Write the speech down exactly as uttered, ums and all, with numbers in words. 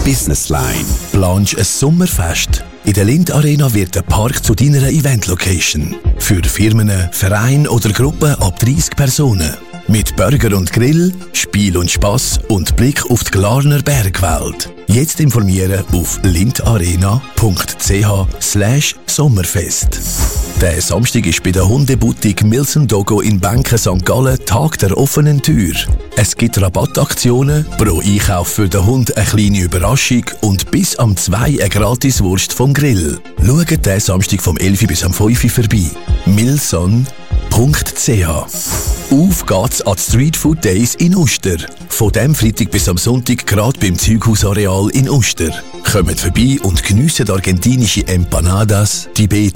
Business Line. Planst ein Sommerfest? In der Lindt Arena wird der Park zu deiner Event-Location. Für Firmen, Vereine oder Gruppen ab dreissig Personen. Mit Burger und Grill, Spiel und Spass und Blick auf die Glarner Bergwelt. Jetzt informieren auf lindarena punkt c h slash sommerfest. Der Samstag ist bei der Hundeboutique Milson Dogo in Benken Sankt Gallen Tag der offenen Tür. Es gibt Rabattaktionen, pro Einkauf für den Hund eine kleine Überraschung und bis am zwei eine Gratiswurst vom Grill. Schaut den Samstag vom elf bis am fünf vorbei. milson punkt c h. Auf geht's an die Street Food Days in Uster. Von dem Freitag bis am Sonntag gerade beim Zeughausareal in Uster. Kommt vorbei und geniessen argentinische Empanadas, Tibet